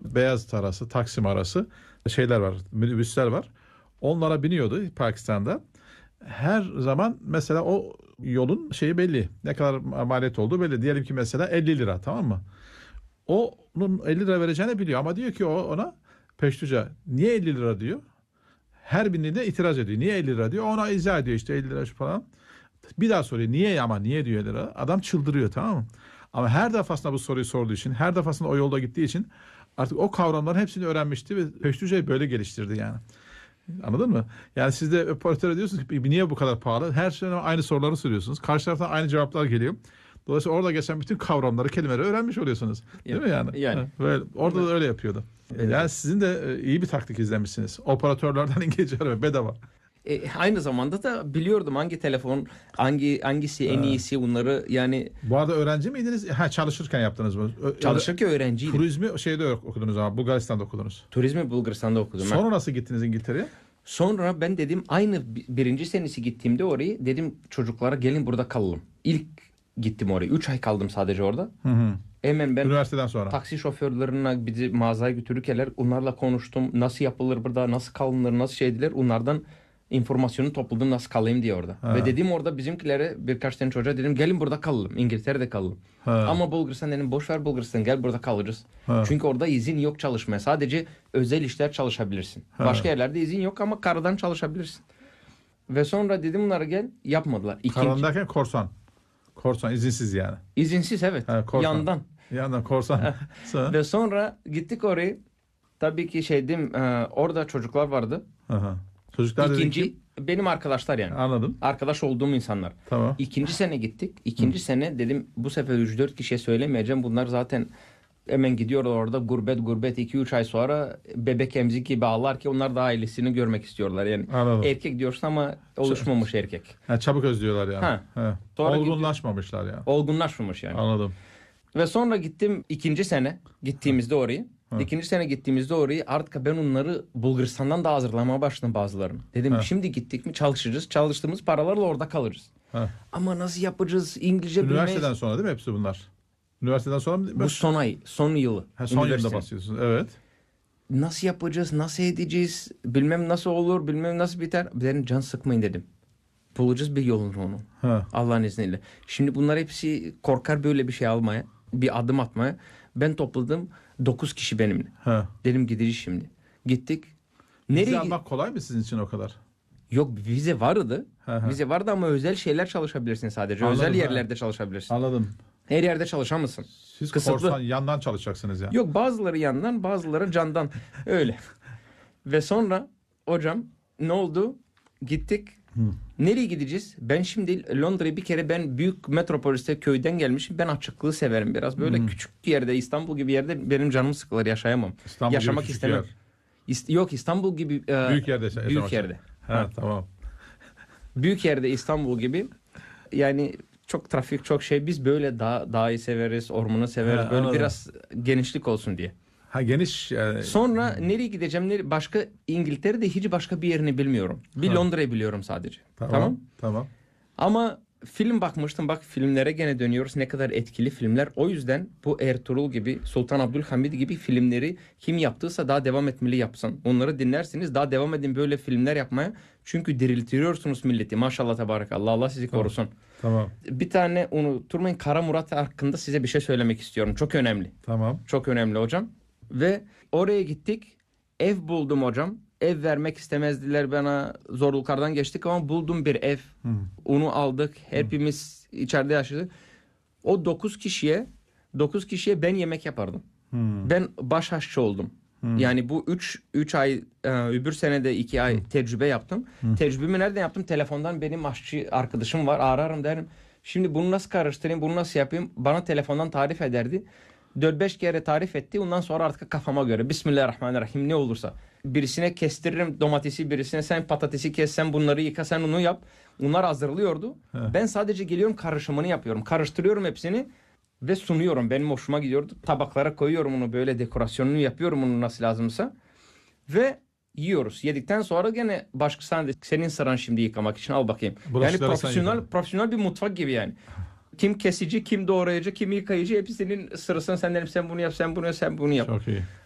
Beyazıt arası, Taksim arası şeyler var, minibüsler var. Onlara biniyordu Pakistan'da. Her zaman mesela o yolun şeyi belli. Ne kadar maliyet olduğu belli. Diyelim ki mesela 50 lira, tamam mı? Onun 50 lira vereceğini biliyor ama diyor ki ona Peştuca niye 50 lira diyor. Her bindiğinde itiraz ediyor. Niye 50 lira diyor. Ona izah ediyor işte 50 lira şu falan. Bir daha soruyor. Niye diyor 50 lira. Adam çıldırıyor, tamam mı? Ama her defasında bu soruyu sorduğu için, her defasında o yolda gittiği için artık o kavramların hepsini öğrenmişti ve Peştuca'yı böyle geliştirdi yani. Anladın mı? Yani siz de operatöre diyorsunuz ki niye bu kadar pahalı? Her şeyden aynı soruları soruyorsunuz. Karşı taraftan aynı cevaplar geliyor. Dolayısıyla orada geçen bütün kavramları, kelimeleri öğrenmiş oluyorsunuz. Değil mi yani? Yani. Böyle, orada da öyle yapıyordu. Evet. Yani sizin de iyi bir taktik izlemişsiniz. Operatörlerden İngilizce öğrenme bedava. Aynı zamanda da biliyordum hangi telefon, hangisi en iyisi, bunları yani. Bu arada öğrenci miydiniz? Çalışırken yaptınız mı? Çalışırken öğrenciydim. Turizmi şeyde okudunuz ama Bulgaristan'da okudunuz. Turizmi Bulgaristan'da okudum. Sonra nasıl gittiniz İngiltere'ye? Sonra ben dedim aynı birinci senesi gittiğimde orayı dedim çocuklara gelin burada kalalım. İlk gittim oraya. 3 ay kaldım sadece orada. Hı. Hemen ben Üniversiteden sonra. taksi şoförlerine bizi mağazaya götürürken onlarla konuştum. Nasıl yapılır burada, nasıl kalınır, nasıl şeydiler. Onlardan informasyonu topladım nasıl kalayım diye orada. Ve dedim orada bizimkilere birkaç tane çocuğa dedim gelin burada kalalım. İngiltere'de kalalım. Ama Bulgaristan dedim boş ver Bulgaristan gel burada kalırız. Çünkü orada izin yok çalışmaya. Sadece özel işler çalışabilirsin. Başka yerlerde izin yok ama karadan çalışabilirsin. Ve sonra dedim bunlara gel yapmadılar. Karadan derken korsan. Korsan izinsiz yani. İzinsiz evet. Yandan. Yandan korsan. Ve sonra gittik oraya. Tabii ki orada çocuklar vardı. Çocuklar İkinci benim arkadaşlar yani. Anladım. Arkadaş olduğum insanlar. Tamam. İkinci sene gittik. İkinci sene dedim bu sefer 3-4 kişiye söylemeyeceğim. Bunlar zaten hemen gidiyorlar orada gurbet 2-3 ay sonra bebek emzik gibi ağlar ki onlar da ailesini görmek istiyorlar. Yani Anladım. erkek diyorsun ama oluşmamış erkek. Çabuk özlüyorlar yani. Olgunlaşmamışlar yani. Olgunlaşmamış yani. Anladım. Ve sonra gittim ikinci sene gittiğimizde orayı. İkinci sene gittiğimizde orayı artık ben onları Bulgaristan'dan da hazırlamaya başladım bazılarını. Dedim şimdi gittik mi çalışacağız. Çalıştığımız paralarla orada kalırız. Ama nasıl yapacağız? İngilizce bilmeyiz. Üniversiteden sonra değil mi hepsi bunlar? Üniversiteden sonra mı? Bu son yılı. Son yılda basıyorsunuz. Evet. Nasıl yapacağız? Nasıl edeceğiz? Bilmem nasıl olur. Bilmem nasıl biter. Dedim can sıkmayın dedim. Bulacağız bir yolunu onu. Allah'ın izniyle. Şimdi bunlar hepsi korkar böyle bir şey almaya. Bir adım atmaya. Ben topladım 9 kişi benimle. Dedim gideceğiz şimdi. Gittik. Vize almak kolay mı sizin için o kadar? Yok vize vardı. Vize vardı ama özel şeyler çalışabilirsin sadece. Anladım, özel yerlerde çalışabilirsin. Anladım. Her yerde çalışamazsın. Siz korsan yandan çalışacaksınız ya. Yok bazıları yandan bazıları candan. Öyle. Ve sonra hocam ne oldu? Gittik. Nereye gideceğiz? Ben şimdi Londra'ya bir kere ben büyük metropoliste köyden gelmişim. Ben açıklığı severim biraz. Böyle küçük yerde İstanbul gibi yerde benim canım sıkılır yaşayamam. İstanbul yaşamak istemem. Yok İstanbul gibi büyük yerde. Büyük yerde. Tamam. Büyük yerde İstanbul gibi yani çok trafik çok şey biz böyle dağı severiz, ormanı severiz. Böyle anladım. Biraz genişlik olsun diye. Geniş yani. Sonra nereye gideceğim? Başka İngiltere'de hiç başka bir yerini bilmiyorum. Bir Londra'yı biliyorum sadece. Tamam. Ama film bakmıştım. Bak filmlere gene dönüyoruz. Ne kadar etkili filmler. O yüzden bu Ertuğrul gibi, Sultan Abdülhamid gibi filmleri kim yaptıysa daha devam etmeli yapsın. Onları dinlersiniz. Daha devam edin böyle filmler yapmaya. Çünkü diriltiyorsunuz milleti. Maşallah tebarekallah. Allah sizi korusun. Tamam. Bir tane unutturmayın. Kara Murat hakkında size bir şey söylemek istiyorum. Çok önemli. Tamam. Çok önemli hocam. Ve oraya gittik. Ev buldum hocam. Ev vermek istemezdiler bana. Zorluklardan geçtik ama buldum bir ev. Onu aldık. Hepimiz içeride yaşadık. O 9 kişiye ben yemek yapardım. Ben baş aşçı oldum. Yani bu 3 ay öbür senede 2 ay tecrübe yaptım. Tecrübemi nereden yaptım? Telefondan benim aşçı arkadaşım var. Ararım derim. Şimdi bunu nasıl karıştırayım? Bunu nasıl yapayım? Bana telefondan tarif ederdi. 4-5 kere tarif etti. Ondan sonra artık kafama göre Bismillahirrahmanirrahim ne olursa. Birisine kestiririm domatesi, birisine sen patatesi kes, sen bunları yıka, sen onu yap. Onlar hazırlıyordu. Ben sadece geliyorum karışımını yapıyorum. Karıştırıyorum hepsini ve sunuyorum. Benim hoşuma gidiyordu. Tabaklara koyuyorum onu böyle dekorasyonunu yapıyorum onu nasıl lazımsa. Ve yiyoruz. Yedikten sonra gene başkasına de senin sıran şimdi yıkamak için al bakayım. Bulaşıkları yani profesyonel bir mutfak gibi yani. Kim kesici, kim doğrayıcı, kim yıkayıcı hepsinin sırasını sen derim sen bunu yap, sen bunu yap, sen bunu yap. Çok iyi.